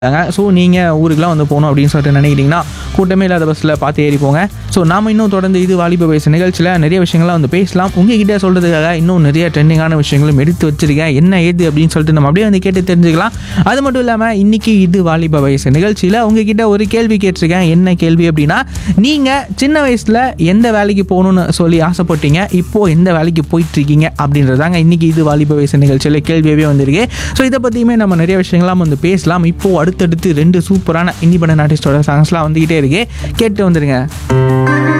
So நீங்கள் ஊருக்குலாம் வந்து போகணும் அப்படின்னு சொல்லிட்டு நினைக்கிறீங்கன்னா கூட்டமே இல்லாத பஸ்ஸில் பார்த்து ஏறி போங்க. ஸோ நாம் இன்னும் தொடர்ந்து இது வாலிப வயசு நிகழ்ச்சியில் நிறைய விஷயங்கள்லாம் வந்து பேசலாம். உங்ககிட்ட சொல்கிறதுக்காக இன்னும் நிறைய ட்ரெண்டிங்கான விஷயங்களும் எடுத்து வச்சிருக்கேன். என்ன ஏது அப்படின்னு சொல்லிட்டு நம்ம அப்படியே வந்து கேட்டு தெரிஞ்சுக்கலாம். அது மட்டும் இல்லாமல் இன்றைக்கி இது வாலிப வயசு நிகழ்ச்சியில் உங்ககிட்ட ஒரு கேள்வி கேட்டிருக்கேன். என்ன கேள்வி அப்படின்னா, நீங்கள் சின்ன வயசில் எந்த வேலைக்கு போகணுன்னு சொல்லி ஆசைப்பட்டீங்க, இப்போது எந்த வேலைக்கு போயிட்டுருக்கீங்க அப்படின்றதாங்க இன்றைக்கி இது வாலிப வயசு நிகழ்ச்சியில் கேள்வியாகவே வந்திருக்கு. ஸோ இதை பற்றியுமே நம்ம நிறைய விஷயங்கள்லாம் வந்து பேசலாம். இப்போது அடுத்தடுத்து 2 சூப்பரான இண்டிபெண்டன்ட் ஆர்டிஸ்டோட சாங்ஸ்லாம் வந்துக்கிட்டே இருக்கு. கேட்டு வந்துடுங்க.